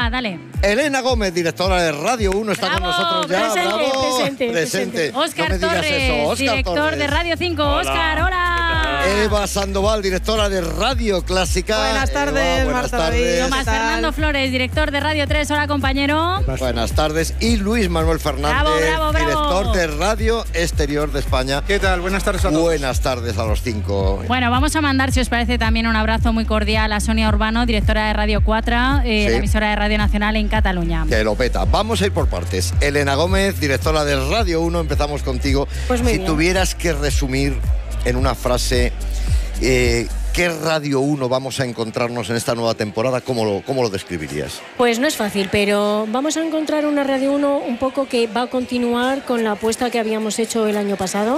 va, dale. Elena Gómez, directora de Radio 1, está con nosotros ya. Presente. Óscar Torres, director de Radio 5. Óscar, hola. Eva Sandoval, directora de Radio Clásica. Buenas tardes, buenas tardes. Tomás Fernando Flores, director de Radio 3. Hola, compañero. Buenas tardes. Y Luis Manuel Fernández, bravo. director de Radio Exterior de España. ¿Qué tal? Buenas tardes a todos. Buenas tardes a los 5. Bueno, vamos a mandar, si os parece, también un abrazo muy cordial a Sonia Urbano, directora de Radio 4, la emisora de Radio Nacional en Cataluña. Que lo peta. Vamos a ir por partes. Elena Gómez, directora de Radio 1, empezamos contigo. Pues muy si bien. tuvieras que resumir en una frase ¿qué Radio 1 vamos a encontrarnos en esta nueva temporada? ¿Cómo lo describirías? Pues no es fácil, pero vamos a encontrar una Radio 1 un poco que va a continuar con la apuesta que habíamos hecho el año pasado.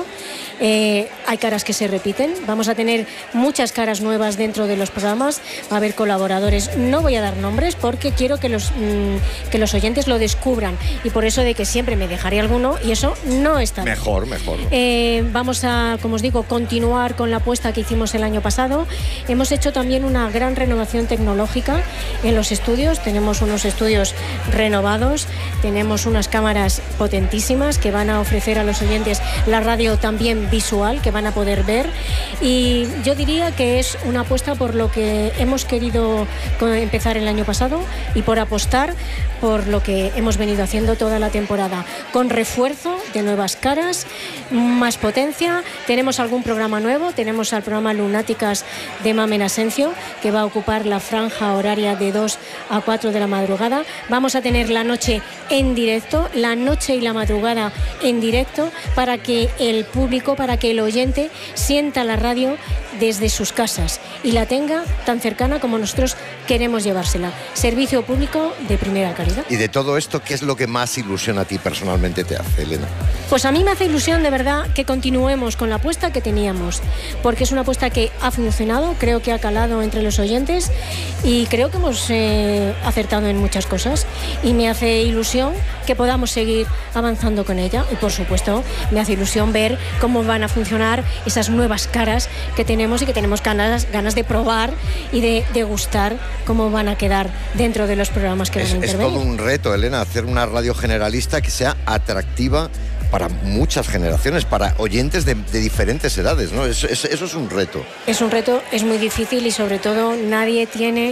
Hay caras que se repiten, vamos a tener muchas caras nuevas dentro de los programas, va a haber colaboradores, no voy a dar nombres porque quiero que los oyentes lo descubran y por eso de que siempre me dejaré alguno y eso no está bien. Mejor. Vamos a, como os digo, continuar con la apuesta que hicimos el año pasado. Hemos hecho también una gran renovación tecnológica en los estudios. Tenemos unos estudios renovados, tenemos unas cámaras potentísimas que van a ofrecer a los oyentes la radio también visual, que van a poder ver. Y yo diría que es una apuesta por lo que hemos querido empezar el año pasado y por apostar por lo que hemos venido haciendo toda la temporada, con refuerzo de nuevas caras, más potencia. Tenemos algún programa nuevo, tenemos al programa Lunáticas de Mamen Asencio, que va a ocupar la franja horaria de 2 a 4 de la madrugada. Vamos a tener la noche en directo, la noche y la madrugada en directo, para que el público, para que el oyente sienta la radio desde sus casas y la tenga tan cercana como nosotros queremos llevársela. Servicio público de primera calidad. Y de todo esto, ¿qué es lo que más ilusión a ti personalmente te hace, Elena? Pues a mí me hace ilusión de verdad que continuemos con la apuesta que teníamos, porque es una apuesta que ha funcionado, creo que ha calado entre los oyentes y creo que hemos acertado en muchas cosas y me hace ilusión que podamos seguir avanzando con ella y por supuesto me hace ilusión ver cómo van a funcionar esas nuevas caras que tenemos y que tenemos ganas de probar y de degustar cómo van a quedar dentro de los programas que van a intervenir. Es todo un reto, Elena, hacer una radio generalista que sea atractiva para muchas generaciones, para oyentes de diferentes edades, ¿no? Eso es un reto. Es un reto, es muy difícil y sobre todo nadie tiene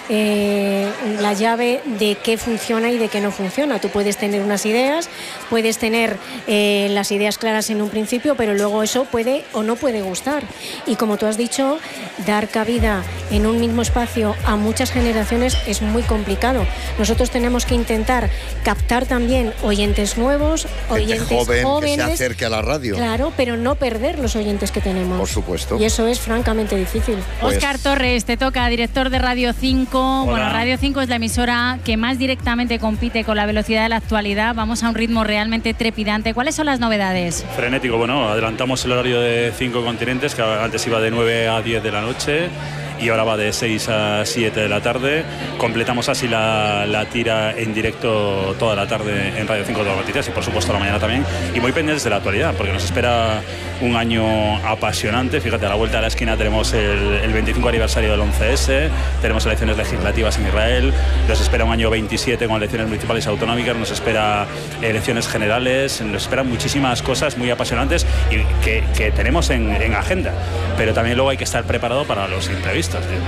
la llave de qué funciona y de qué no funciona. Tú puedes tener unas ideas, puedes tener las ideas claras en un principio, pero luego eso puede o no puede gustar. Y como tú has dicho, dar cabida en un mismo espacio a muchas generaciones es muy complicado. Nosotros tenemos que intentar captar también oyentes nuevos, oyentes jóvenes, que se acerque a la radio. Claro, pero no perder los oyentes que tenemos. Por supuesto. Y eso es francamente difícil. Óscar Torres, te toca, director de Radio 5. Hola. Bueno, Radio 5 es la emisora que más directamente compite con la velocidad de la actualidad. Vamos a un ritmo realmente trepidante. ¿Cuáles son las novedades? Frenético, bueno, adelantamos el horario de 5 continentes, que antes iba de 9 a 10 de la noche. Y ahora va de 6 a 7 de la tarde. Completamos así la tira en directo toda la tarde en Radio 5 de las noticias y por supuesto a la mañana también. Y muy pendientes de la actualidad, porque nos espera un año apasionante. Fíjate, a la vuelta de la esquina tenemos el 25 aniversario del 11S, tenemos elecciones legislativas en Israel, nos espera un año 27 con elecciones municipales y autonómicas, nos espera elecciones generales, nos esperan muchísimas cosas muy apasionantes y que tenemos en agenda. Pero también luego hay que estar preparado para los imprevistos.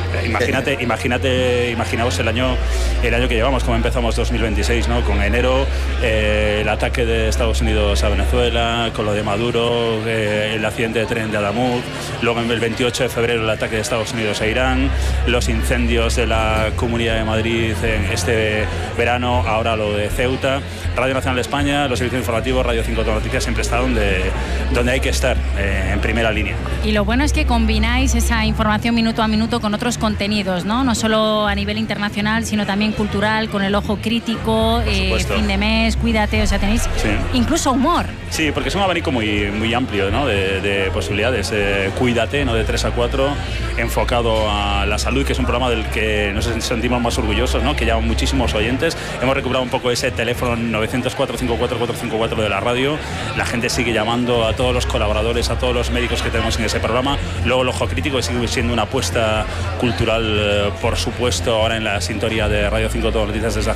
Imaginaos el año que llevamos, como empezamos 2026, ¿no? Con enero, el ataque de Estados Unidos a Venezuela, con lo de Maduro, el accidente de tren de Adamuz, luego el 28 de febrero el ataque de Estados Unidos a Irán, los incendios de la Comunidad de Madrid en este verano, ahora lo de Ceuta. Radio Nacional de España, los servicios informativos, Radio 5 de Noticias siempre está donde hay que estar, en primera línea. Y lo bueno es que combináis esa información minuto a minuto con otros contenidos, ¿no? No solo a nivel internacional, sino también cultural, con el ojo crítico, fin de mes, cuídate, o sea, tenéis incluso humor. Sí, porque es un abanico muy amplio, ¿no? de posibilidades. Cuídate, ¿no? De 3 a 4, enfocado a la salud, que es un programa del que nos sentimos más orgullosos, ¿no? Que llaman muchísimos oyentes. Hemos recuperado un poco ese teléfono 904-54-454 de la radio. La gente sigue llamando a todos los colaboradores, a todos los médicos que tenemos en ese programa. Luego el ojo crítico sigue siendo una apuesta cultural, por supuesto, ahora en la sintonía de Radio 5 Todo Noticias desde